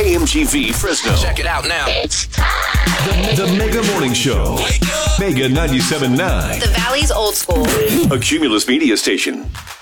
KMGV Fresno. Check it out now. It's time. The Mega Morning Show. Mega 97.9. The Valley's old school. A Cumulus media station.